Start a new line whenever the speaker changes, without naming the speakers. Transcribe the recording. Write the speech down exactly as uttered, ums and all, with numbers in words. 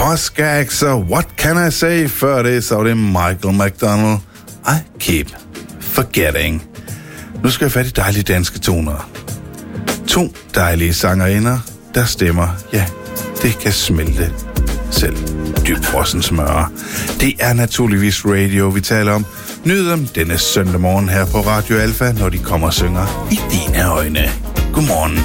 Boss Gags og What Can I Say? Før det, så var det Michael McDonald. I Keep Forgetting. Nu skal jeg fat i dejlige danske toner. To dejlige sangerinder, der stemmer, ja, det kan smelte selv dybfrossen smør. Det er naturligvis radio, vi taler om. Nyd dem denne søndag morgen her på Radio Alfa, når de kommer og synger i dine øjne. Godmorgen.